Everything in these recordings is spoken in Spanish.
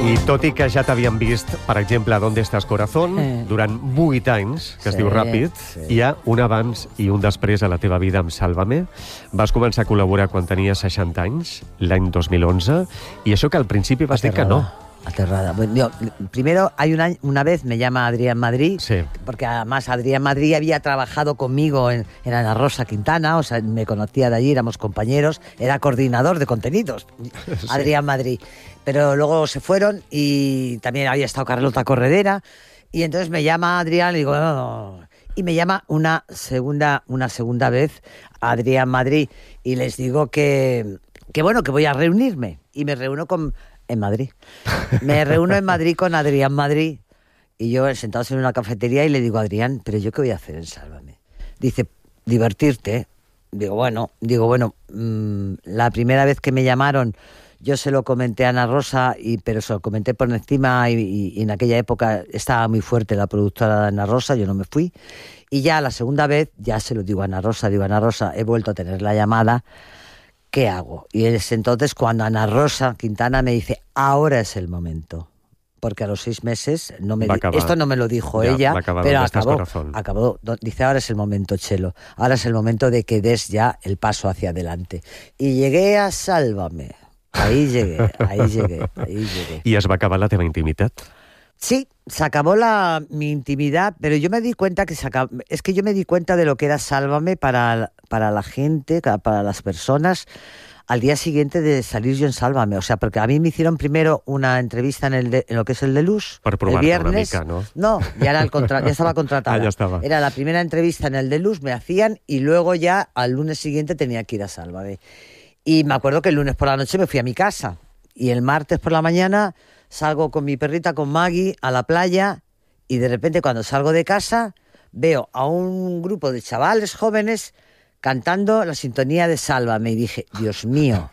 I tot i que ja t'havíem vist, per exemple, a Donde estàs corazón, durant 8 anys, que es diu ràpid, hi ha un abans i un després a la teva vida amb Sálvame. Vas començar a col·laborar quan tenies 60 anys, l'any 2011, i això que al principi vas dir que no. Aterrada. Bueno, yo, primero, una vez me llama Adrián Madrid, sí, porque además Adrián Madrid había trabajado conmigo en Ana Rosa Quintana, o sea, me conocía de allí, éramos compañeros, era coordinador de contenidos, sí. Adrián Madrid. Pero luego se fueron y también había estado Carlota Corredera, y entonces me llama Adrián y digo, no. Y me llama una segunda vez Adrián Madrid y les digo que bueno, que voy a reunirme, y me reúno en Madrid. Me reúno en Madrid con Adrián Madrid y yo sentados en una cafetería y le digo a Adrián, ¿pero yo qué voy a hacer en Sálvame? Dice, divertirte. Digo, bueno, la primera vez que me llamaron yo se lo comenté a Ana Rosa, pero se lo comenté por encima y en aquella época estaba muy fuerte la productora de Ana Rosa, yo no me fui. Y ya la segunda vez ya se lo digo a Ana Rosa, he vuelto a tener la llamada, ¿qué hago? Y es entonces cuando Ana Rosa Quintana me dice, ahora es el momento. Porque a los 6 meses, esto no me lo dijo ella, pero acabó. Dice, ahora es el momento, Chelo. Ahora es el momento de que des ya el paso hacia adelante. Y llegué a Sálvame. Ahí llegué. I es va acabar la teva intimitat? Sí, se acabó mi intimidad, pero yo me di cuenta yo me di cuenta de lo que era Sálvame para la gente, para las personas, al día siguiente de salir yo en Sálvame. O sea, porque a mí me hicieron primero una entrevista en lo que es el Deluxe, el viernes. Una mica, ¿no? No, ya estaba contratada. Ya estaba. Era la primera entrevista en el Deluxe, me hacían, y luego ya al lunes siguiente tenía que ir a Sálvame. Y me acuerdo que el lunes por la noche me fui a mi casa, y el martes por la mañana salgo con mi perrita, con Maggie, a la playa, y de repente cuando salgo de casa veo a un grupo de chavales jóvenes cantando la sintonía de Sálvame, y dije, Dios mío,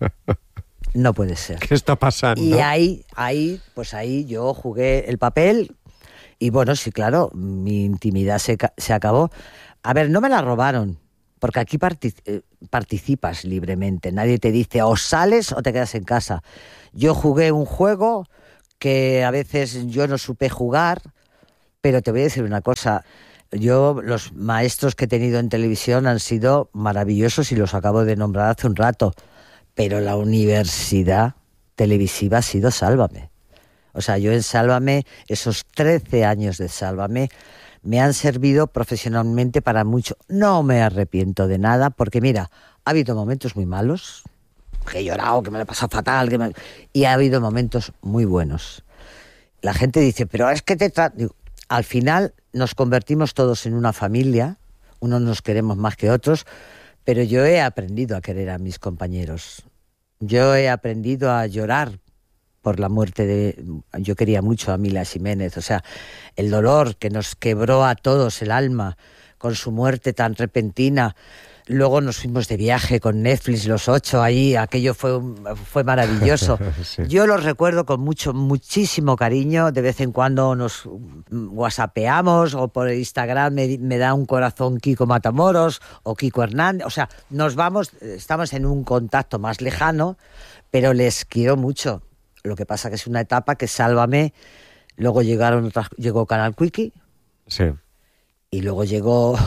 no puede ser. ¿Qué está pasando? Y ahí yo jugué el papel, y bueno, sí, claro, mi intimidad se acabó. A ver, no me la robaron, porque aquí participas libremente, nadie te dice o sales o te quedas en casa. Yo jugué un juego que a veces yo no supe jugar, pero te voy a decir una cosa, los maestros que he tenido en televisión han sido maravillosos y los acabo de nombrar hace un rato, pero la universidad televisiva ha sido Sálvame. O sea, yo en Sálvame, esos 13 años de Sálvame, me han servido profesionalmente para mucho. No me arrepiento de nada, porque mira, ha habido momentos muy malos, que he llorado, que me lo he pasado fatal, y ha habido momentos muy buenos. La gente dice, pero es que al final nos convertimos todos en una familia, unos nos queremos más que otros, pero yo he aprendido a querer a mis compañeros. Yo he aprendido a llorar por la muerte yo quería mucho a Mila Jiménez, o sea, el dolor que nos quebró a todos el alma con su muerte tan repentina. Luego nos fuimos de viaje con Netflix, los 8 ahí, aquello fue maravilloso. Sí. Yo los recuerdo con muchísimo cariño, de vez en cuando nos whatsappeamos o por Instagram me da un corazón Kiko Matamoros o Kiko Hernández, o sea, estamos en un contacto más lejano, pero les quiero mucho. Lo que pasa que es una etapa que Sálvame, luego llegó Canal Quickie. Sí. Y luego llegó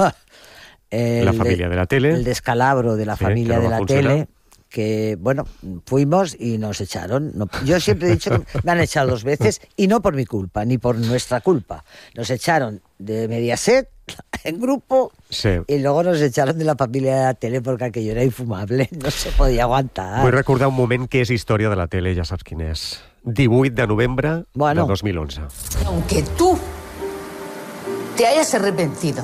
la familia de la tele. El descalabro de la familia de la tele, que bueno, fuimos y nos echaron. Yo siempre he dicho que me han echado 2 veces, y no por mi culpa, ni por nuestra culpa. Nos echaron de Mediaset en grupo, sí, y luego nos echaron de la familia de la tele porque aquello era infumable, no se podía aguantar. Vull recordar un moment que és història de la tele, ja saps quin és. 18 de novembre de 2011. Aunque tú te hayas arrepentido,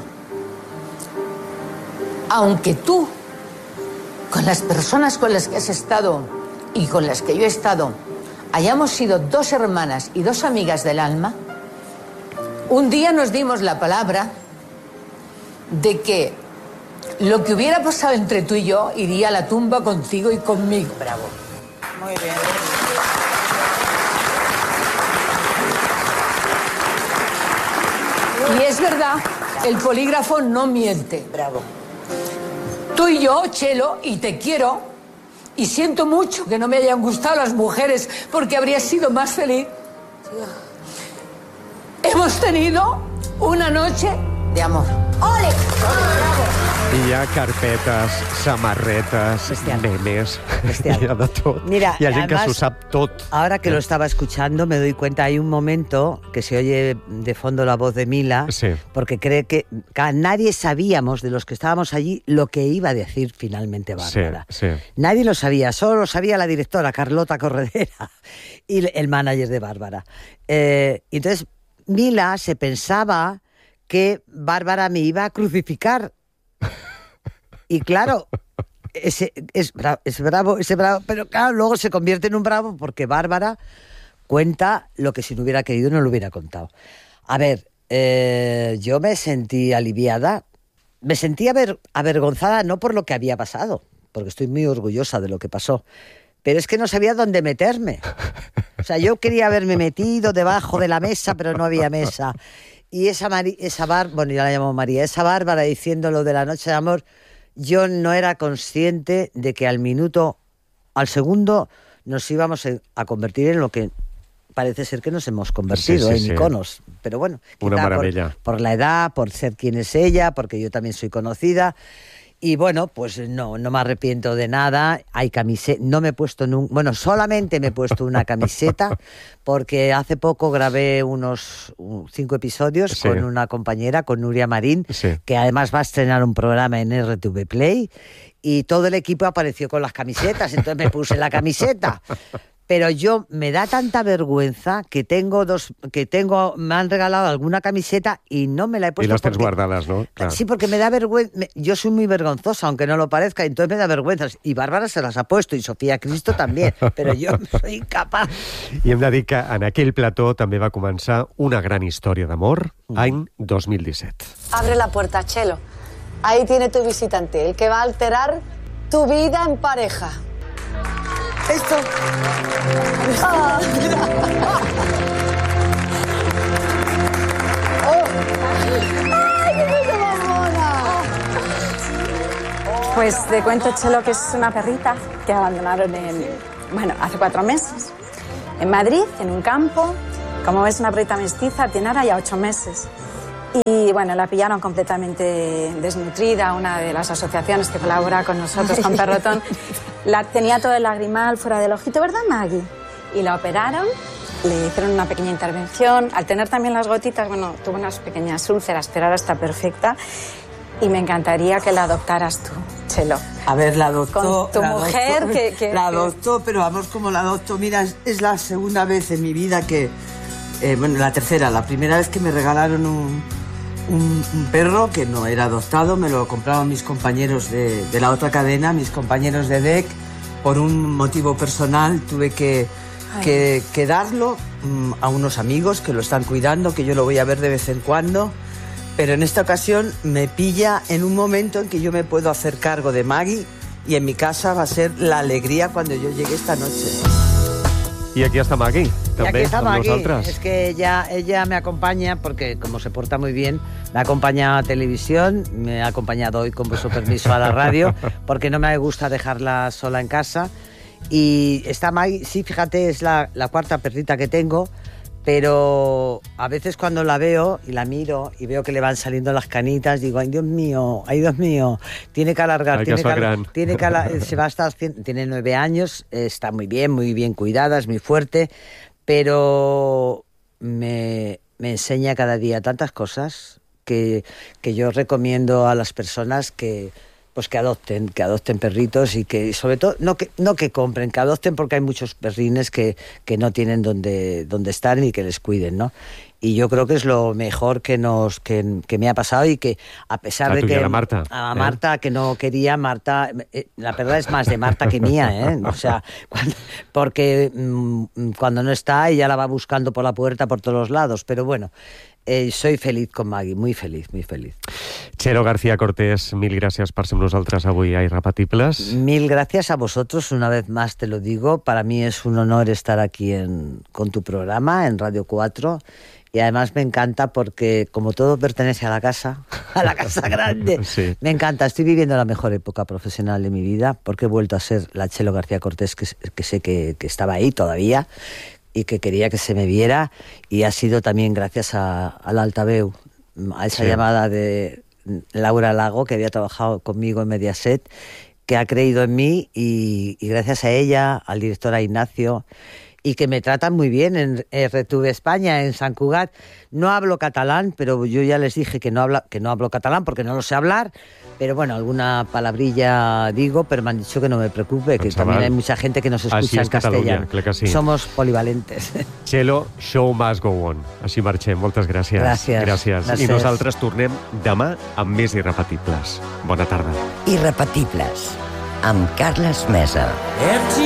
aunque tú, con las personas con las que has estado y con las que yo he estado, hayamos sido 2 hermanas y 2 amigas del alma, un día nos dimos la palabra de que lo que hubiera pasado entre tú y yo iría a la tumba contigo y conmigo. Bravo. Muy bien. Y es verdad, el polígrafo no miente. Bravo. Tú y yo, Chelo, y te quiero, Y siento mucho que no me hayan gustado las mujeres, porque habría sido más feliz. Hemos tenido una noche de amor. ¡Ole! Hi ha carpetes, samarretes, Bestial. memes, Bestial. hi ha de tot. Mira, Hi ha gent que además, s'ho sap tot. Ahora que lo estaba escuchando, me doy cuenta, hay un momento que se oye de fondo la voz de Mila, Sí. porque cree que nadie sabíamos, de los que estábamos allí, lo que iba a decir finalmente Bárbara. Sí, sí. Nadie lo sabía, solo lo sabía la directora, Carlota Corredera, y el manager de Bárbara. Y entonces, Mila se pensaba que Bárbara me iba a crucificar. Y claro, es bravo, pero claro, luego se convierte en un bravo porque Bárbara cuenta lo que si no hubiera querido no lo hubiera contado. A ver, yo me sentí aliviada, me sentí avergonzada no por lo que había pasado, porque estoy muy orgullosa de lo que pasó, pero es que no sabía dónde meterme. O sea, yo quería haberme metido debajo de la mesa, pero no había mesa. Y esa bueno, ya la llamo María, esa Bárbara diciendo lo de la noche de amor, yo no era consciente de que al segundo, nos íbamos a convertir en lo que parece ser que nos hemos convertido, Sí, en sí. iconos. Pero bueno, Una quizá maravilla. por la edad, por ser quien es ella, porque yo también soy conocida. Y bueno, pues no me arrepiento de nada. Hay camiseta, no me he puesto bueno, solamente me he puesto una camiseta porque hace poco grabé unos 5 episodios Sí. con una compañera, con Nuria Marín, Sí. que además va a estrenar un programa en RTV Play y todo el equipo apareció con las camisetas, entonces me puse la camiseta. Pero yo me da tanta vergüenza que me han regalado alguna camiseta y no me la he I puesto. les tens porque- guardades, no? Clar. Sí, porque me da vergüenza. Yo soy muy vergonzosa, aunque no lo parezca, entonces me da vergüenza. Y Bárbara se las ha puesto, y Sofía Cristo también, pero yo soy incapaz. I hem de dir que en aquell plató també va començar una gran història d'amor, any 2017. Abre la puerta, Chelo. Ahí tiene tu visitante, el que va a alterar tu vida en pareja. Esto. ¡Ay, qué cosa más mona! Pues te cuento, Chelo, que es una perrita que abandonaron hace 4 meses. En Madrid, en un campo. Como ves, una perrita mestiza, tiene ahora ya 8 meses. Y bueno, la pillaron completamente desnutrida, una de las asociaciones que colabora con nosotros, con Perrotón. La tenía todo el lagrimal fuera del ojito, ¿verdad, Maggie? Y la operaron, le hicieron una pequeña intervención. Al tener también las gotitas, bueno, tuvo unas pequeñas úlceras, pero ahora está perfecta. Y me encantaría que la adoptaras tú, Chelo. A ver, la adoptó. Con tu mujer, La adoptó, pero vamos, como la adoptó. Mira, es la segunda vez en mi vida que... bueno, la tercera. La primera vez que me regalaron un perro que no era adoptado, me lo compraron mis compañeros de la otra cadena, mis compañeros de DEC. Por un motivo personal tuve que darlo a unos amigos que lo están cuidando, que yo lo voy a ver de vez en cuando. Pero en esta ocasión me pilla en un momento en que yo me puedo hacer cargo de Maggie y en mi casa va a ser la alegría cuando yo llegue esta noche. I aquí està Maggie, Y també, aquí está amb Maggie. nosaltres. Es que ella me acompaña, porque como se porta muy bien, me acompaña a televisión, me ha acompañado hoy con vuestro permiso a la radio, porque no me gusta dejarla sola en casa. Y está Maggie, sí, fíjate, es la 4ª perrita que tengo, pero a veces cuando la veo y la miro y veo que le van saliendo las canitas, digo, ay Dios mío, tiene que alargar, Ay, que es gran. se va a estar, tiene 9 años, está muy bien cuidada, es muy fuerte, pero me enseña cada día tantas cosas que yo recomiendo a las personas que adopten perritos y que sobre todo no que compren, que adopten, porque hay muchos perrines que no tienen donde estar ni que les cuiden, ¿no? Y yo creo que es lo mejor que me ha pasado, y que a pesar A de tu que y a la Marta, Marta, que no quería, Marta, la verdad es más de Marta que mía, o sea, porque cuando no está ella la va buscando por la puerta por todos los lados, pero bueno, soy feliz con Maggie, muy feliz, muy feliz. Txelo García Cortés, mil gràcies per ser amb nosaltres avui a Irrepetibles. Mil gracias a vosotros, una vez más te lo digo. Para mí es un honor estar aquí con tu programa en Radio 4. Y además me encanta porque, como todo pertenece a la casa grande, Sí. Me encanta. Estoy viviendo la mejor época profesional de mi vida porque he vuelto a ser la Txelo García Cortés que sé que estaba ahí todavía y que quería que se me viera. Y ha sido también gracias al altaveu, a esa llamada de Laura Lago, que había trabajado conmigo en Mediaset, que ha creído en mí y gracias a ella, al director Ignacio, y que me tratan muy bien en RTV España, en Sant Cugat. No hablo catalán, pero yo ya les dije que no hablo catalán porque no lo sé hablar, pero bueno, alguna palabrilla digo, pero me han dicho que no me preocupe, que también hay mucha gente que nos escucha en castellano. Sí. Somos polivalentes. Txelo, show must go on. Així marxem. Moltes gràcies. Gràcies. I nosaltres tornem demà amb més Irrepetibles. Bona tarda. Irrepetibles, amb Carles Mesa.